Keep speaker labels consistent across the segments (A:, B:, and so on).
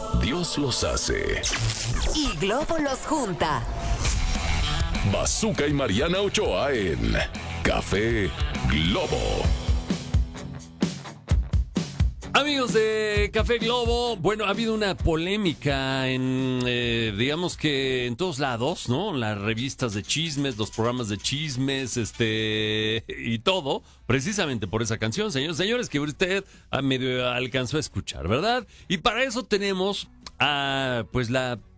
A: Dios los hace.
B: Y Globo los junta.
A: Bazooka y Mariana Ochoa en Café Globo.
C: Amigos de Café Globo, bueno, ha habido una polémica en, digamos que en todos lados, ¿no? Las revistas de chismes, los programas de chismes, y todo, precisamente por esa canción, señores, que usted medio alcanzó a escuchar, ¿verdad? Y para eso tenemos pues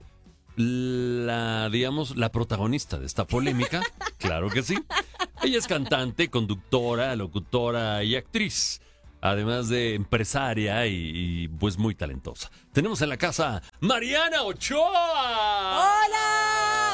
C: digamos, la protagonista de esta polémica, claro que sí. Ella es cantante, conductora, locutora y actriz. Además de empresaria y pues muy talentosa. Tenemos en la casa Mariana Ochoa.
D: ¡Hola!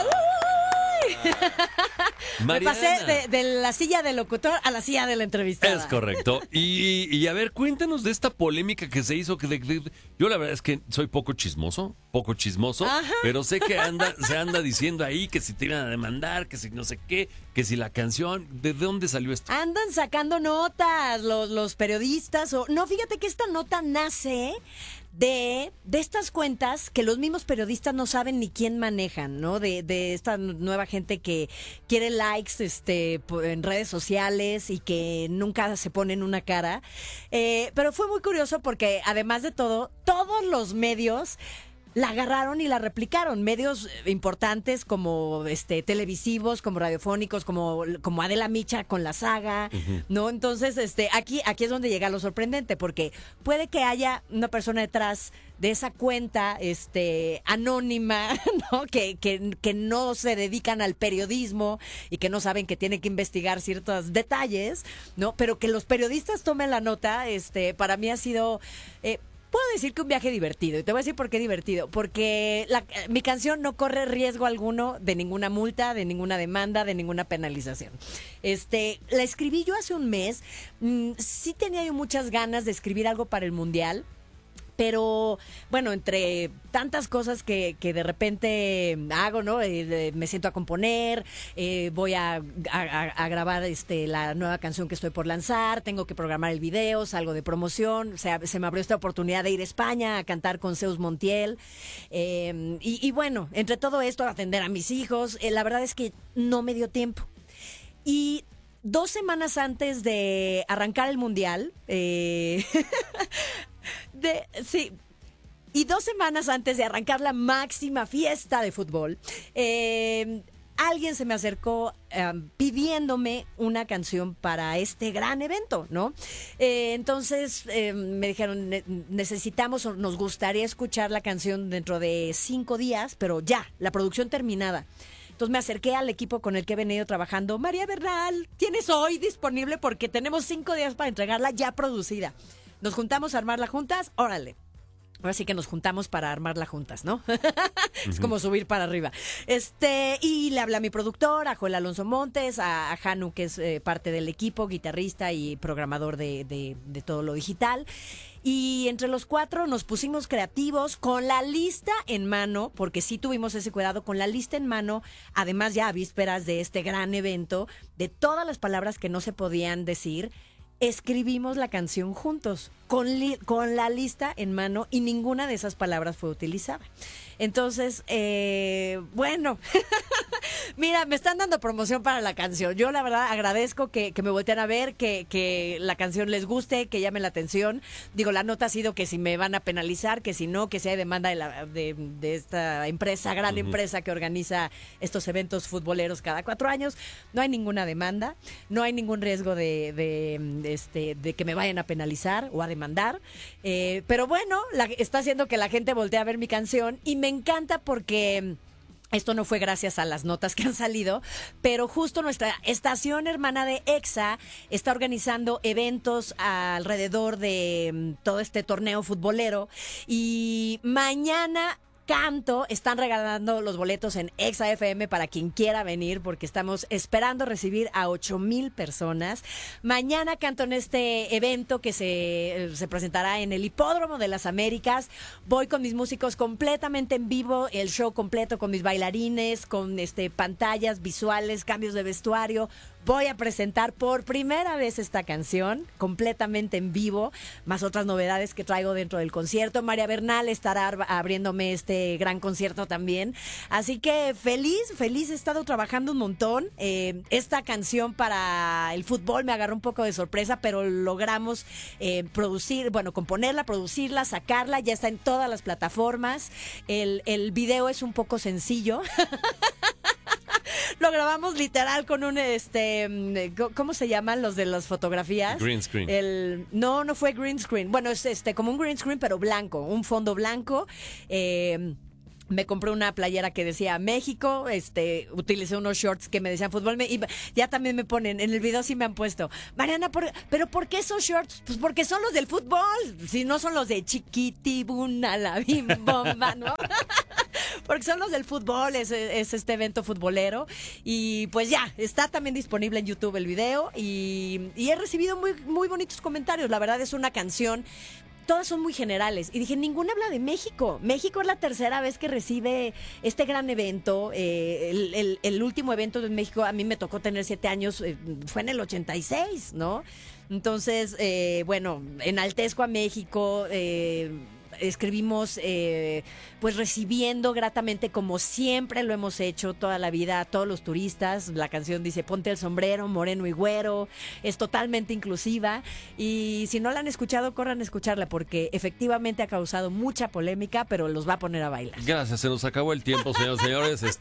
D: Me
C: Mariana.
D: pasé de la silla del locutor a la silla de la entrevistada.
C: Es correcto. Y a ver, cuéntanos de esta polémica que se hizo. Yo la verdad es que soy poco chismoso,
D: Ajá.
C: pero sé que se anda diciendo ahí que si te iban a demandar, que si no sé qué, que si la canción. ¿De dónde salió esto?
D: Andan sacando notas los periodistas. No, fíjate que esta nota nace de estas cuentas que los mismos periodistas no saben ni quién manejan, ¿no? De esta nueva gente que quiere likes en redes sociales y que nunca se ponen una cara. Pero fue muy curioso porque además de todo, todos los medios la agarraron y la replicaron. Medios importantes como televisivos, como radiofónicos, como Adela Micha con La Saga, ¿no? Entonces, aquí es donde llega lo sorprendente, porque puede que haya una persona detrás de esa cuenta anónima, ¿no? Que no se dedican al periodismo y que no saben que tienen que investigar ciertos detalles, ¿no? Pero que los periodistas tomen la nota, para mí ha sido puedo decir que un viaje divertido. Y te voy a decir por qué divertido. Porque mi canción no corre riesgo alguno de ninguna multa, de ninguna demanda, de ninguna penalización. La escribí yo hace un mes. Sí tenía yo muchas ganas de escribir algo para el Mundial. Pero, bueno, entre tantas cosas que de repente hago, ¿no? Me siento a componer, voy a grabar la nueva canción que estoy por lanzar, tengo que programar el video, salgo de promoción, o sea, se me abrió esta oportunidad de ir a España a cantar con Zeus Montiel. Y bueno, entre todo esto, atender a mis hijos, la verdad es que no me dio tiempo. Y 2 semanas antes de arrancar el Mundial, sí. Y 2 semanas antes de arrancar la máxima fiesta de fútbol, alguien se me acercó pidiéndome una canción para este gran evento, ¿no? Entonces me dijeron, necesitamos o nos gustaría escuchar la canción dentro de 5 días, pero ya, la producción terminada. Entonces me acerqué al equipo con el que he venido trabajando. María Bernal, ¿tienes hoy disponible? Porque tenemos 5 días para entregarla ya producida. Nos juntamos a armarla juntas, órale. Ahora sí que nos juntamos para armarla juntas, ¿no? Es como subir para arriba. Y le hablé a mi productor, a Joel Alonso Montes, a Janu, que es parte del equipo, guitarrista y programador de todo lo digital. Y entre los 4 nos pusimos creativos con la lista en mano, porque sí tuvimos ese cuidado, con la lista en mano, además ya a vísperas de este gran evento, de todas las palabras que no se podían decir. Escribimos la canción juntos, con la lista en mano, y ninguna de esas palabras fue utilizada. Entonces, bueno, mira, me están dando promoción para la canción. Yo la verdad agradezco que me volteen a ver, que la canción les guste, que llame la atención. Digo, la nota ha sido que si me van a penalizar, que si no, que si hay demanda de esta empresa, gran empresa que organiza estos eventos futboleros cada 4 años. No hay ninguna demanda, no hay ningún riesgo de que me vayan a penalizar o a demandar. Pero bueno, está haciendo que la gente voltee a ver mi canción, y me encanta porque esto no fue gracias a las notas que han salido, pero justo nuestra estación hermana de EXA está organizando eventos alrededor de todo este torneo futbolero, y mañana están regalando los boletos en EXA FM para quien quiera venir, porque estamos esperando recibir a 8,000 personas. Mañana canto en este evento que se presentará en el Hipódromo de las Américas. Voy con mis músicos completamente en vivo, el show completo con mis bailarines, con pantallas visuales, cambios de vestuario. voy a presentar por primera vez esta canción, completamente en vivo, más otras novedades que traigo dentro del concierto. María Bernal estará abriéndome este gran concierto también. Así que feliz, he estado trabajando un montón. Esta canción para el fútbol me agarró un poco de sorpresa, pero logramos componerla, producirla, sacarla, ya está en todas las plataformas. El video es un poco sencillo. Lo grabamos literal con un ¿cómo se llaman los de las fotografías?
C: Green screen.
D: No fue green screen. Bueno, es como un green screen pero blanco, un fondo blanco. Me compré una playera que decía México, utilicé unos shorts que me decían fútbol, y ya también me ponen, en el video sí me han puesto, Mariana, ¿pero por qué esos shorts? Pues porque son los del fútbol, si no son los de Chiquitibuna, la bim bomba, ¿no? Porque son los del fútbol, es este evento futbolero, y pues ya, está también disponible en YouTube el video, y he recibido muy, muy bonitos comentarios. La verdad es una canción, todas son muy generales. Y dije, ninguna habla de México. México es la tercera vez que recibe este gran evento. El último evento de México, a mí me tocó tener 7 años, fue en el 86, ¿no? Entonces, enaltezco a México. Escribimos pues recibiendo gratamente, como siempre lo hemos hecho toda la vida, a todos los turistas. La canción dice ponte el sombrero, moreno y güero, es totalmente inclusiva, y si no la han escuchado, corran a escucharla porque efectivamente ha causado mucha polémica, pero los va a poner a bailar.
C: Gracias, se nos acabó el tiempo, señores y señores.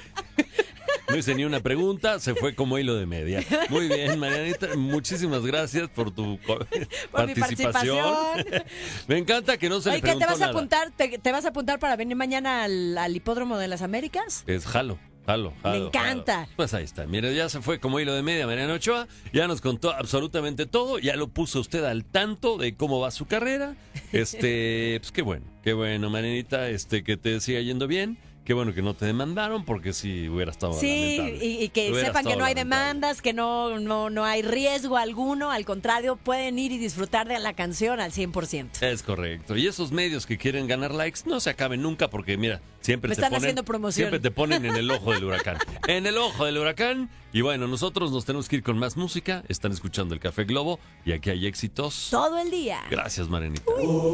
C: No hice ni una pregunta, se fue como hilo de media. Muy bien, Marianita, muchísimas gracias por tu participación. Me encanta que no se le preguntó
D: ¿te vas a apuntar? ¿Te vas a apuntar para venir mañana al Hipódromo de las Américas?
C: Es jalo.
D: Me encanta.
C: Jalo. Pues ahí está. Mire, ya se fue como hilo de media Mariana Ochoa. Ya nos contó absolutamente todo. Ya lo puso usted al tanto de cómo va su carrera. Pues qué bueno, Marianita, que te siga yendo bien. Qué bueno que no te demandaron, porque sí hubiera estado lamentable.
D: y que sepan que no hay demandas, que no hay riesgo alguno. Al contrario, pueden ir y disfrutar de la canción al 100%.
C: Es correcto. Y esos medios que quieren ganar likes no se acaben nunca, porque mira, siempre
D: Me están haciendo promoción.
C: Siempre te ponen en el ojo del huracán. En el ojo del huracán. Y bueno, nosotros nos tenemos que ir con más música. Están escuchando el Café Globo y aquí hay éxitos
D: todo el día.
C: Gracias, Marianita.